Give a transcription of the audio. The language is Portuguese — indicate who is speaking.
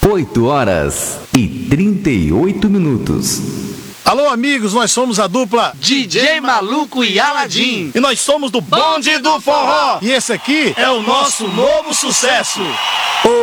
Speaker 1: 8h38.
Speaker 2: Alô, amigos, nós somos a dupla
Speaker 3: DJ Maluco e Aladim.
Speaker 2: E nós somos do Bonde do Forró. E esse aqui é o nosso novo sucesso.